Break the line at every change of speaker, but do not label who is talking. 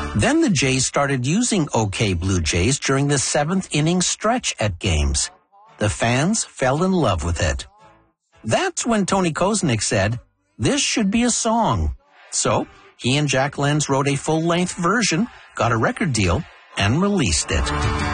Then the Jays started using OK Blue Jays during the 7th inning stretch at games. The fans fell in love with it. That's when Tony Koznick said, "This should be a song." So he and Jack Lenz wrote a full-length version, got a record deal, and released it.